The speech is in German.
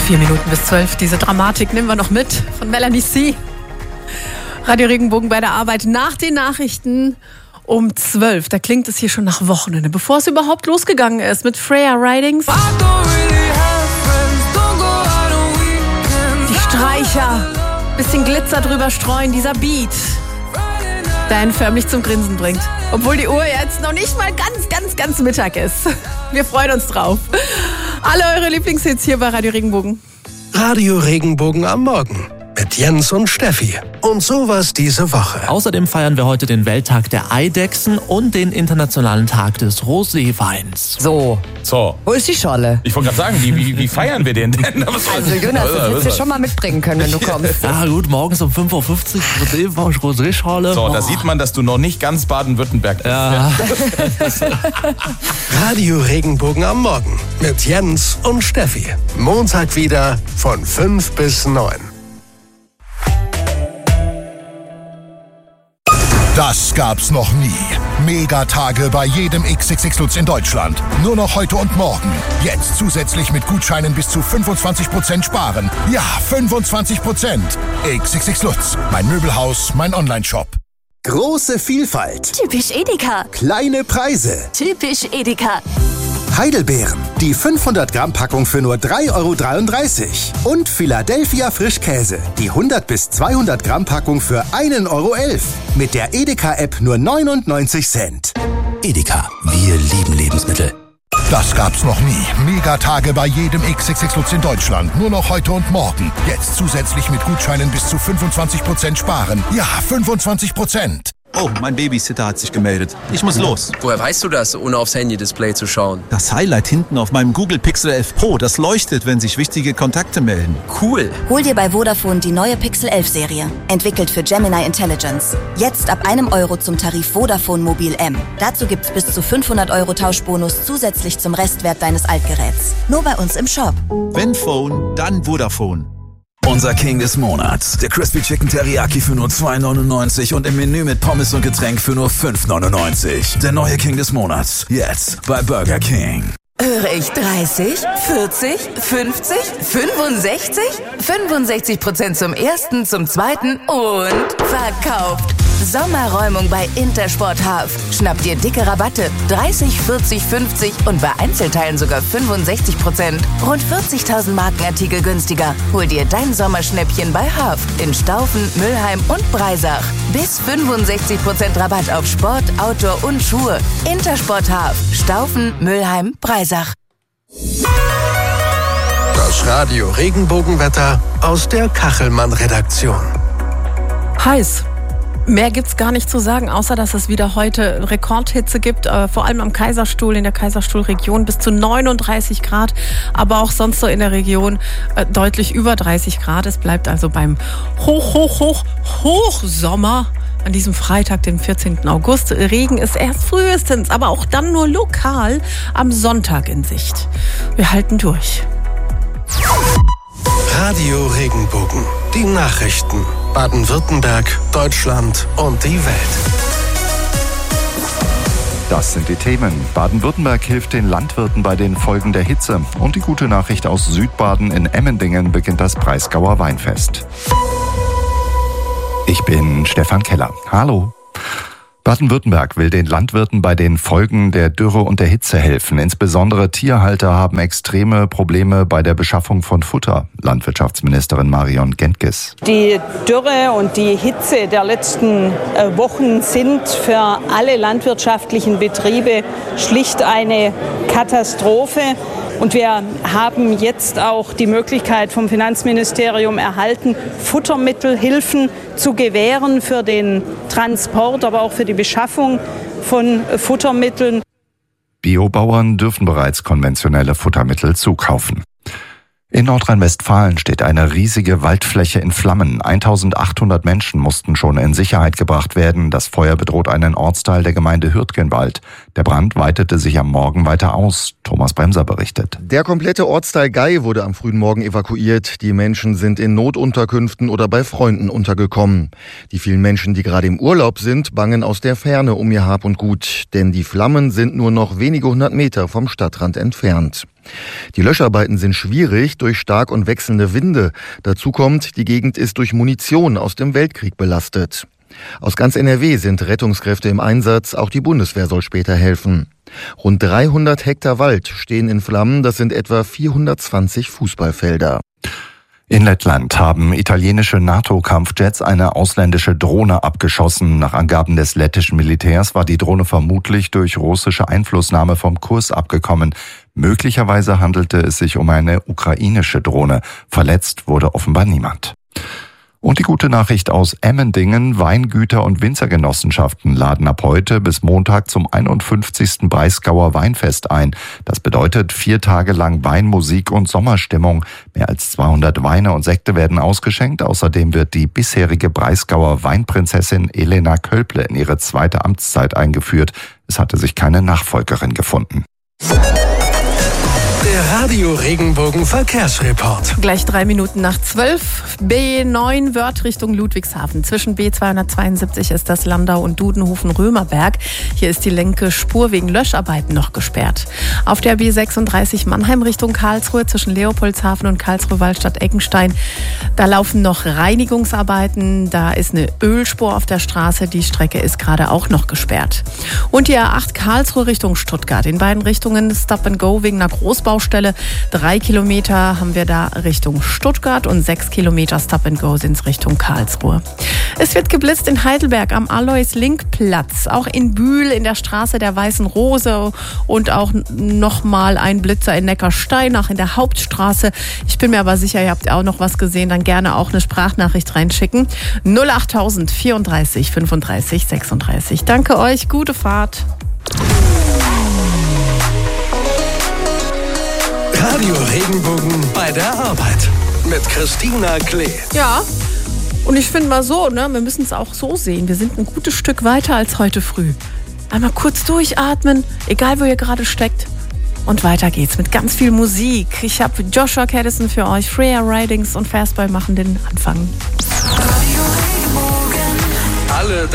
4 Minuten bis 12. Diese Dramatik nehmen wir noch mit von Melanie C. Radio Regenbogen bei der Arbeit nach den Nachrichten um 12. Da klingt es hier schon nach Wochenende, bevor es überhaupt losgegangen ist mit Freya Ridings. Die Streicher, bisschen Glitzer drüber streuen, dieser Beat, der einen förmlich zum Grinsen bringt. Obwohl die Uhr jetzt noch nicht mal ganz Mittag ist. Wir freuen uns drauf. Alle eure Lieblingshits hier bei Radio Regenbogen. Radio Regenbogen am Morgen mit Jens und Steffi. Und sowas diese Woche. Außerdem feiern wir heute den Welttag der Eidechsen und den Internationalen Tag des Roséweins. So, Wo ist die Schorle? ich wollte gerade sagen, wie feiern wir den denn? Also Jonas, das hättest du schon mal mitbringen können, wenn du kommst. Ja gut, morgens um 5.50 Uhr Rosé-Schorle. So, da sieht man, dass du noch nicht ganz Baden-Württemberg bist. Ja. Radio Regenbogen am Morgen mit Jens und Steffi. Montag wieder von 5 bis 9. Das gab's noch nie. Megatage bei jedem XXX Lutz in Deutschland. Nur noch heute und morgen. Jetzt zusätzlich mit Gutscheinen bis zu 25% sparen. Ja, 25%. XXX Lutz. Mein Möbelhaus, mein Onlineshop. Große Vielfalt. Typisch Edeka. Kleine Preise. Typisch Edeka. Heidelbeeren. Die 500 Gramm Packung für nur 3,33 €. Und Philadelphia Frischkäse. Die 100 bis 200 Gramm Packung für 1,11 €. Mit der Edeka-App nur 99 Cent. Edeka, wir lieben Lebensmittel. Das gab's noch nie. Megatage bei jedem XXX Lutz in Deutschland. Nur noch heute und morgen. Jetzt zusätzlich mit Gutscheinen bis zu 25% sparen. Ja, 25%. Oh, mein Babysitter hat sich gemeldet. Ich muss los. Woher weißt du das, ohne aufs Handy-Display zu schauen? Das Highlight hinten auf meinem Google Pixel 11 Pro, das leuchtet, wenn sich wichtige Kontakte melden. Cool. Hol dir bei Vodafone die neue Pixel 11 Serie. Entwickelt für Gemini Intelligence. Jetzt ab €1 zum Tarif Vodafone Mobil M. Dazu gibt's bis zu 500 € Tauschbonus zusätzlich zum Restwert deines Altgeräts. Nur bei uns im Shop. Wenn Phone, dann Vodafone. Unser King des Monats. Der Crispy Chicken Teriyaki für nur $2,99 und im Menü mit Pommes und Getränk für nur $5,99. Der neue King des Monats. Jetzt bei Burger King. Höre ich 30, 40, 50, 65? 65% zum ersten, zum zweiten und verkauft. Sommerräumung bei Intersport Half. Schnapp dir dicke Rabatte. 30, 40, 50 und bei Einzelteilen sogar 65%. Rund 40.000 Markenartikel günstiger. Hol dir dein Sommerschnäppchen bei Half in Staufen, Mülheim und Breisach. Bis 65% Rabatt auf Sport, Outdoor und Schuhe. Intersport Half. Staufen, Mülheim, Breisach. Das Radio Regenbogenwetter aus der Kachelmann-Redaktion. Heiß. Mehr gibt's gar nicht zu sagen, außer dass es wieder heute Rekordhitze gibt, vor allem am Kaiserstuhl, in der Kaiserstuhlregion bis zu 39 Grad, aber auch sonst so in der Region deutlich über 30 Grad. Es bleibt also beim Hochsommer an diesem Freitag, dem 14. August. Regen ist erst frühestens, aber auch dann nur lokal am Sonntag in Sicht. Wir halten durch. Radio Regenbogen. Die Nachrichten. Baden-Württemberg, Deutschland und die Welt. Das sind die Themen. Baden-Württemberg hilft den Landwirten bei den Folgen der Hitze. Und die gute Nachricht aus Südbaden: in Emmendingen beginnt das Breisgauer Weinfest. Ich bin Stefan Keller. Hallo. Baden-Württemberg will den Landwirten bei den Folgen der Dürre und der Hitze helfen. Insbesondere Tierhalter haben extreme Probleme bei der Beschaffung von Futter. Landwirtschaftsministerin Marion Gentges. Die Dürre und die Hitze der letzten Wochen sind für alle landwirtschaftlichen Betriebe schlicht eine Katastrophe. Und wir haben jetzt auch die Möglichkeit vom Finanzministerium erhalten, Futtermittelhilfen zu gewähren für den Transport, aber auch für die Beschaffung von Futtermitteln. Biobauern dürfen bereits konventionelle Futtermittel zukaufen. In Nordrhein-Westfalen steht eine riesige Waldfläche in Flammen. 1800 Menschen mussten schon in Sicherheit gebracht werden. Das Feuer bedroht einen Ortsteil der Gemeinde Hürtgenwald. Der Brand weitete sich am Morgen weiter aus. Thomas Bremser berichtet. Der komplette Ortsteil Gei wurde am frühen Morgen evakuiert. Die Menschen sind in Notunterkünften oder bei Freunden untergekommen. Die vielen Menschen, die gerade im Urlaub sind, bangen aus der Ferne um ihr Hab und Gut. Denn die Flammen sind nur noch wenige hundert Meter vom Stadtrand entfernt. Die Löscharbeiten sind schwierig durch stark und wechselnde Winde. Dazu kommt, die Gegend ist durch Munition aus dem Weltkrieg belastet. Aus ganz NRW sind Rettungskräfte im Einsatz, auch die Bundeswehr soll später helfen. Rund 300 Hektar Wald stehen in Flammen, das sind etwa 420 Fußballfelder. In Lettland haben italienische NATO-Kampfjets eine ausländische Drohne abgeschossen. Nach Angaben des lettischen Militärs war die Drohne vermutlich durch russische Einflussnahme vom Kurs abgekommen. Möglicherweise handelte es sich um eine ukrainische Drohne. Verletzt wurde offenbar niemand. Und die gute Nachricht aus Emmendingen: Weingüter und Winzergenossenschaften laden ab heute bis Montag zum 51. Breisgauer Weinfest ein. Das bedeutet 4 Tage lang Weinmusik und Sommerstimmung. Mehr als 200 Weine und Sekte werden ausgeschenkt. Außerdem wird die bisherige Breisgauer Weinprinzessin Elena Kölple in ihre 2. Amtszeit eingeführt. Es hatte sich keine Nachfolgerin gefunden. Der Radio Regenbogen Verkehrsreport. Gleich 3 Minuten nach 12. B9 Wörth Richtung Ludwigshafen. Zwischen B272 ist das Landau und Dudenhofen-Römerberg. Hier ist die linke Spur wegen Löscharbeiten noch gesperrt. Auf der B36 Mannheim Richtung Karlsruhe zwischen Leopoldshafen und Karlsruhe-Wallstadt-Eckenstein. Da laufen noch Reinigungsarbeiten. Da ist eine Ölspur auf der Straße. Die Strecke ist gerade auch noch gesperrt. Und die A8 Karlsruhe Richtung Stuttgart. In beiden Richtungen Stop and Go wegen einer Großbaustelle. 3 Kilometer haben wir da Richtung Stuttgart und 6 Kilometer Stop and Go sind Richtung Karlsruhe. Es wird geblitzt in Heidelberg am Alois-Link-Platz, auch in Bühl in der Straße der Weißen Rose und auch nochmal ein Blitzer in Neckarsteinach in der Hauptstraße. Ich bin mir aber sicher, ihr habt auch noch was gesehen, dann gerne auch eine Sprachnachricht reinschicken. 08000 34 35 36. Danke euch, gute Fahrt. Radio Regenbogen bei der Arbeit mit Christina Klee. Ja, und ich finde mal so, wir müssen es auch so sehen. Wir sind ein gutes Stück weiter als heute früh. Einmal kurz durchatmen, egal wo ihr gerade steckt. Und weiter geht's mit ganz viel Musik. Ich habe Joshua Caddison für euch. Freya Ridings und Fastboy machen den Anfang. Alle